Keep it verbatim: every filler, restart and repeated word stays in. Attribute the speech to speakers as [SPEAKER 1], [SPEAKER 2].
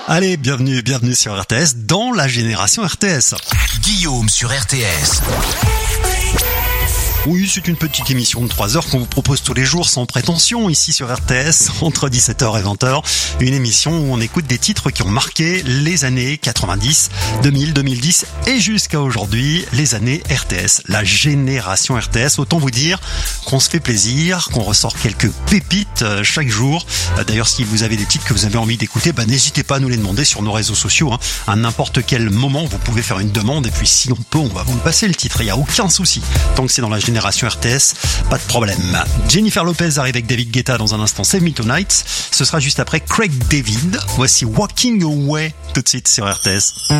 [SPEAKER 1] Allez, bienvenue, bienvenue sur R T S, dans la génération R T S.
[SPEAKER 2] Guillaume sur R T S.
[SPEAKER 1] Oui, c'est une petite émission de trois heures qu'on vous propose tous les jours sans prétention ici sur R T S entre dix-sept heures et vingt heures. Une émission où on écoute des titres qui ont marqué les années quatre-vingt-dix, deux mille, deux mille dix et jusqu'à aujourd'hui, les années R T S, la génération R T S. Autant vous dire qu'on se fait plaisir, qu'on ressort quelques pépites chaque jour. D'ailleurs, si vous avez des titres que vous avez envie d'écouter, bah, n'hésitez pas à nous les demander sur nos réseaux sociaux. Hein. À n'importe quel moment, vous pouvez faire une demande et puis si on peut, on va vous le passer le titre. Il n'y a aucun souci. Tant que c'est dans la génération Génération R T S, pas de problème. Jennifer Lopez arrive avec David Guetta dans un instant, Save Me Tonight. Ce sera juste après Craig David. Voici Walking Away tout de suite sur R T S.